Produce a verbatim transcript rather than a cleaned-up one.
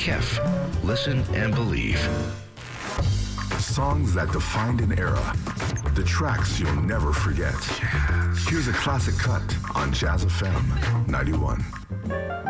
K E F. Listen and believe. Songs that defined an era. The tracks you'll never forget. Here's a classic cut on Jazz F M ninety-one.